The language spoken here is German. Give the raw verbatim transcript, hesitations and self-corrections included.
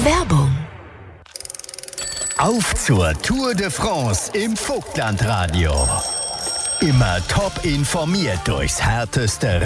Werbung. Auf zur Tour de France im Vogtlandradio. Immer top informiert durchs härteste